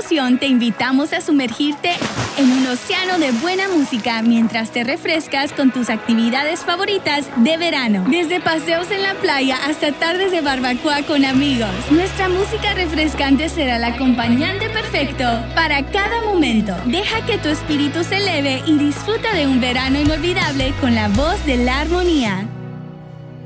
estación te invitamos a sumergirte en un océano de buena música mientras te refrescas con tus actividades favoritas de verano. Desde paseos en la playa hasta tardes de barbacoa con amigos. Nuestra música refrescante será el acompañante perfecto para cada momento. Deja que tu espíritu se eleve y disfruta de un verano inolvidable con la voz de la armonía.